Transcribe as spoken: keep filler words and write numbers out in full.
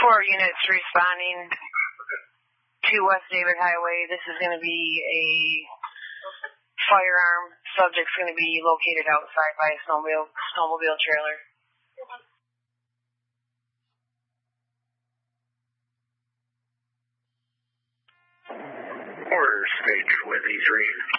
four units responding to West David Highway. This is going to be a firearm. Subject's going to be located outside by a snowmobile, snowmobile trailer. Order stage with E three.